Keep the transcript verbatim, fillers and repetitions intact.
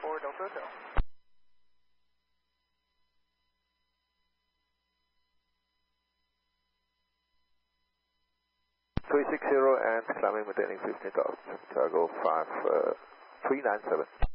four Delta Hotel. three six zero and climbing maintaining fifteen thousand. Cargo five three nine seven.